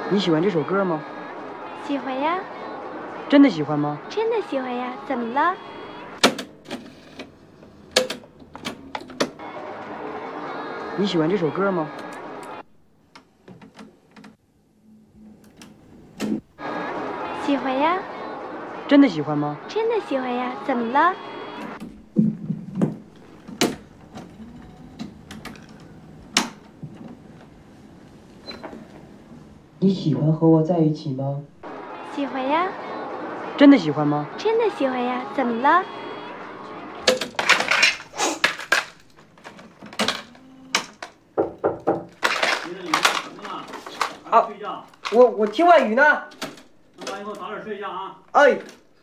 你喜欢这首歌吗？ 喜欢呀。 真的喜欢吗？ 真的喜欢呀。怎么了？ 你喜欢这首歌吗？ 喜欢呀。 真的喜欢吗？ 真的喜欢呀。怎么了？ 你喜欢和我在一起吗？ 喜欢呀。 真的喜欢吗？ 真的喜欢呀。怎么了？ 啊，睡觉。 我听外语呢。 弄完以后早点睡觉啊。 哎。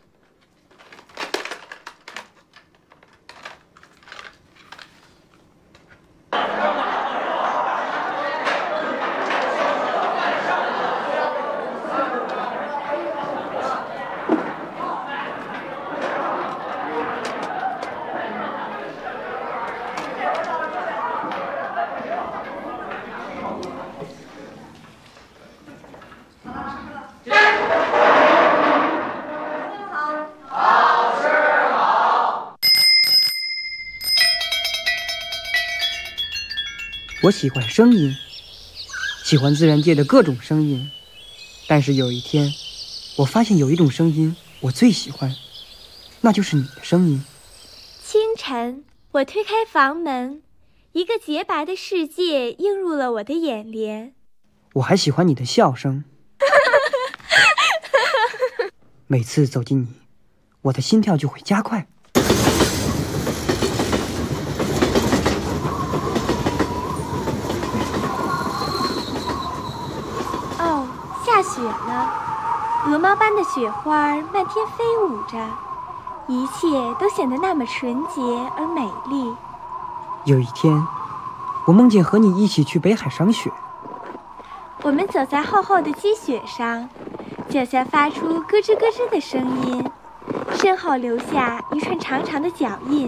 我喜欢声音，喜欢自然界的各种声音，但是有一天，我发现有一种声音我最喜欢，那就是你的声音。 清晨，我推开房门，一个洁白的世界映入了我的眼帘。 我还喜欢你的笑声，每次走近你，我的心跳就会加快。 下雪了，鹅毛般的雪花漫天飞舞着，一切都显得那么纯洁而美丽。 有一天，我梦见和你一起去北海赏雪。 我们走在厚厚的积雪上，脚下发出咯吱咯吱的声音，身后留下一串长长的脚印。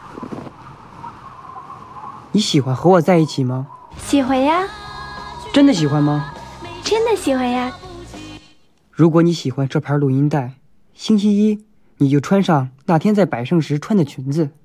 你喜欢和我在一起吗？ 喜欢呀。 真的喜欢吗？ 真的喜欢呀。 如果你喜欢这盘录音带，星期一你就穿上那天在百盛时穿的裙子。